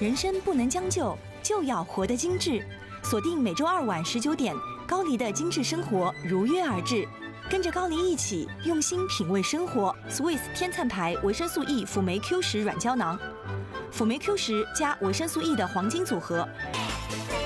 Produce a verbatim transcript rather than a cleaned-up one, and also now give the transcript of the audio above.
人生不能将就，就要活得精致。锁定每周二晚十九点，高黎的精致生活如约而至。跟着高黎一起用心品味生活。Swiss 天灿牌维生素 E 辅酶 Q 十软胶囊，辅酶 Q 十加维生素 E 的黄金组合。